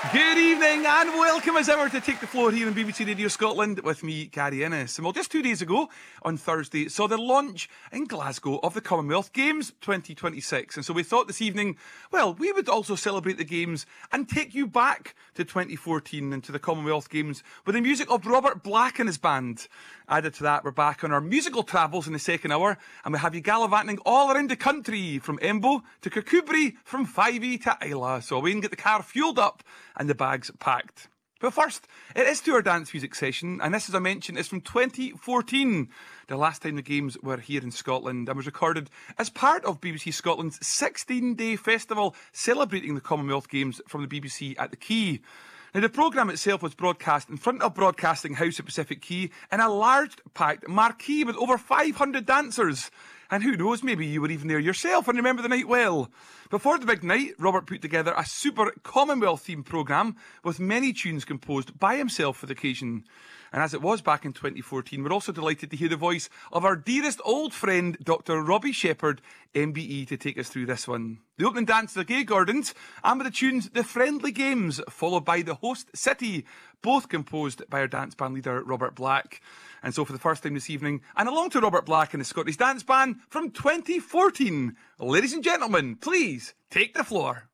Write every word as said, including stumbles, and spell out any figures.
Good evening and welcome as ever to Take the Floor here on B B C Radio Scotland with me, Gary Innes. And well, just two days ago, on Thursday, saw the launch in Glasgow of the Commonwealth Games twenty twenty-six. And so we thought this evening, well, we would also celebrate the Games and take you back to twenty fourteen and to the Commonwealth Games with the music of Robert Black and his band. Added to that, we're back on our musical travels in the second hour, and we have you gallivanting all around the country, from Embo to Kirkcudbright, from five E to Islay, so we can get the car fueled up and the bags packed. But first, it is to our dance music session, and this, as I mentioned, is from twenty fourteen, the last time the Games were here in Scotland, and was recorded as part of B B C Scotland's sixteen-day festival celebrating the Commonwealth Games from the B B C at the Quay. Now, the programme itself was broadcast in front of Broadcasting House at Pacific Quay in a large packed marquee with over five hundred dancers. And who knows, maybe you were even there yourself and remember the night well. Before the big night, Robert put together a super Commonwealth-themed programme with many tunes composed by himself for the occasion. And as it was back in twenty fourteen, we're also delighted to hear the voice of our dearest old friend, Doctor Robbie Shepherd, M B E, to take us through this one. The opening dance to the Gay Gordons, and with the tunes The Friendly Games, followed by The Host City, both composed by our dance band leader, Robert Black. And so for the first time this evening, and along to Robert Black and the Scottish Dance Band from twenty fourteen, ladies and gentlemen, please take the floor.